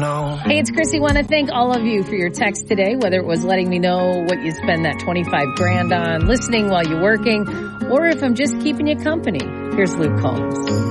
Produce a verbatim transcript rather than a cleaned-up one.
know. Hey, it's Chrissy. Want to thank all of you for your text today, whether it was letting me know what you spend that twenty-five grand on, listening while you're working, or if I'm just keeping you company. Here's Luke Combs.